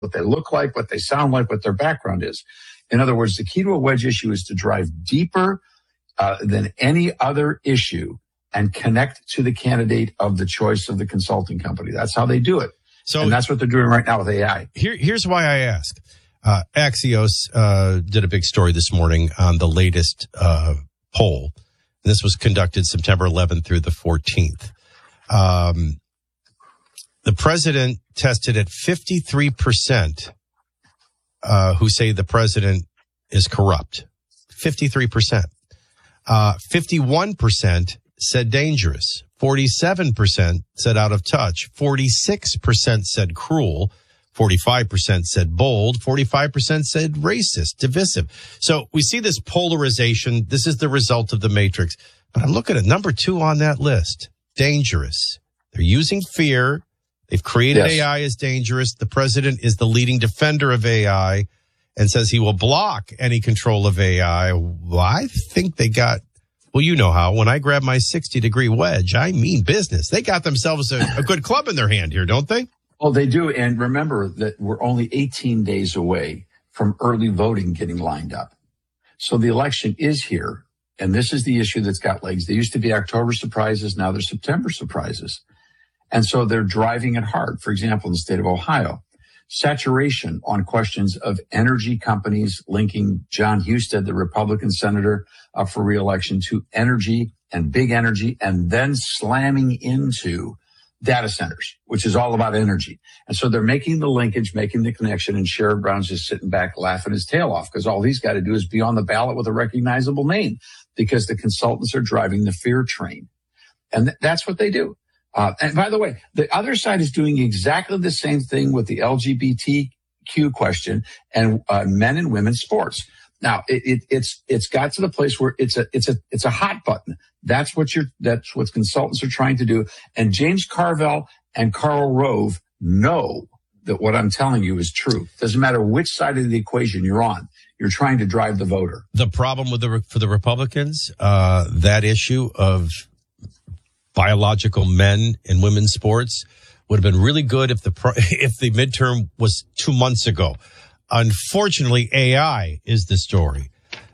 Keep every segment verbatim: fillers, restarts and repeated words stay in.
what they look like, what they sound like, what their background is. In other words, the key to a wedge issue is to drive deeper uh, than any other issue and connect to the candidate of the choice of the consulting company. That's how they do it. So, and that's what they're doing right now with A I. Here, here's why I ask. Uh, Axios uh, did a big story this morning on the latest uh, poll. This was conducted September eleventh through the fourteenth. Um, the president tested at fifty-three percent uh, who say the president is corrupt. fifty-three percent. Uh, fifty-one percent said dangerous. forty-seven percent said out of touch. forty-six percent said cruel. forty-five percent said bold. forty-five percent said racist, divisive. So we see this polarization. This is the result of the matrix. But I'm looking at number two on that list. Dangerous. They're using fear. They've created yes. A I as dangerous. The president is the leading defender of A I and says he will block any control of A I. Well, I think they got, well, you know how. When I grab my sixty-degree wedge, I mean business. They got themselves a, a good club in their hand here, don't they? Well, they do. And remember that we're only eighteen days away from early voting getting lined up. So the election is here. And this is the issue that's got legs. They used to be October surprises. Now they're September surprises. And so they're driving it hard. For example, in the state of Ohio, saturation on questions of energy companies linking John Husted, the Republican senator up for re-election, to energy and big energy, and then slamming into data centers, which is all about energy. And so they're making the linkage, making the connection, and Sherrod Brown's just sitting back laughing his tail off because all he's got to do is be on the ballot with a recognizable name because the consultants are driving the fear train. And th- that's what they do. Uh, and by the way, the other side is doing exactly the same thing with the L G B T Q question and uh, men and women's sports. Now, it, it, it's it's got to the place where it's a it's a it's a hot button. That's what you're that's what consultants are trying to do. And James Carville and Karl Rove know that what I'm telling you is true. Doesn't matter which side of the equation you're on. You're trying to drive the voter. The problem with the for the Republicans, uh, that issue of biological men in women's sports would have been really good if the if the midterm was two months ago. Unfortunately, A I is the story,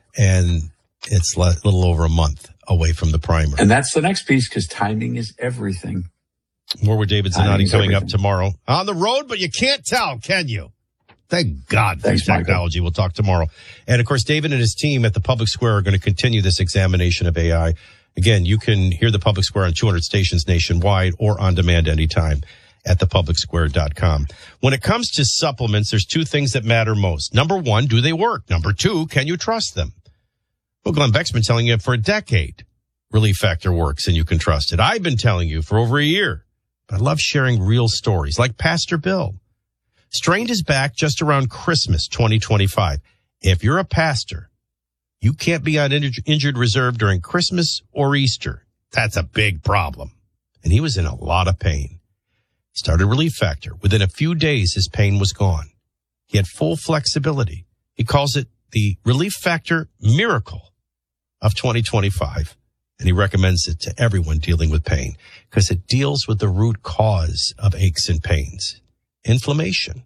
and it's a little over a month away from the primary. And that's the next piece, because timing is everything. More with David Zanotti coming everything. Up tomorrow. On the road, but you can't tell, can you? Thank God for technology. Michael. We'll talk tomorrow. And, of course, David and his team at the Public Square are going to continue this examination of A I. Again, you can hear the Public Square on two hundred stations nationwide or on demand anytime at the public square dot com. When it comes to supplements, there's two things that matter most. Number one, do they work? Number two, can you trust them? Well, Glenn Beck's been telling you for a decade, Relief Factor works and you can trust it. I've been telling you for over a year. But I love sharing real stories like Pastor Bill. Strained his back just around Christmas twenty twenty-five. If you're a pastor, you can't be on injured reserve during Christmas or Easter. That's a big problem. And he was in a lot of pain. Started Relief Factor. Within a few days, his pain was gone. He had full flexibility. He calls it the Relief Factor miracle of twenty twenty-five. And he recommends it to everyone dealing with pain because it deals with the root cause of aches and pains. Inflammation.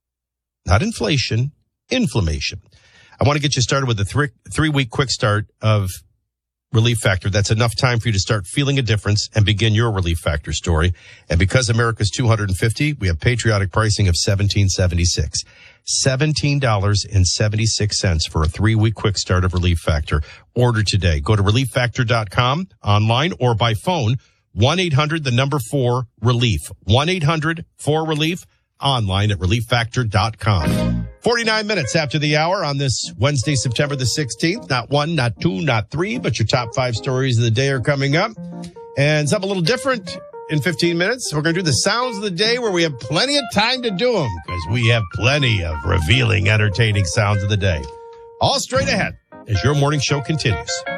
Not inflation, inflammation. I want to get you started with a three, three-week quick start of Relief Factor. That's enough time for you to start feeling a difference and begin your Relief Factor story. And because America's two hundred fifty, we have patriotic pricing of seventeen seventy-six. seventeen seventy-six for a three-week quick start of Relief Factor. Order today. Go to relief factor dot com online or by phone. one eight hundred, the number four, relief. one eight hundred four relief. Online at relief factor dot com. forty-nine minutes after the hour on this Wednesday, September the sixteenth. Not one, not two, not three, but your top five stories of the day are coming up. And something a little different in fifteen minutes. We're going to do the sounds of the day where we have plenty of time to do them because we have plenty of revealing, entertaining sounds of the day. All straight ahead as your morning show continues.